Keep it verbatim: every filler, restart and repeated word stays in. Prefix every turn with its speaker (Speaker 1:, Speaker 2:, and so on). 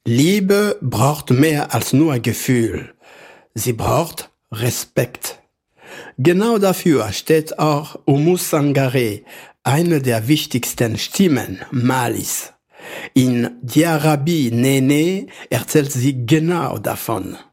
Speaker 1: Liebe braucht mehr als nur Gefühl. Sie braucht Respekt. Genau dafür steht auch Oumou Sangaré, eine der wichtigsten Stimmen Malis. In Diarabi Néné erzählt sie genau davon.